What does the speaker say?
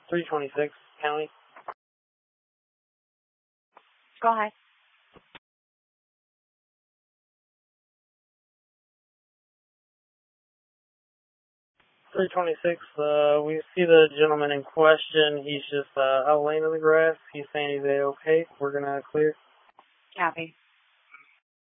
326 County. Go ahead. We see the gentleman in question. He's just out laying in the grass. He's saying he's okay. We're going to clear. Copy.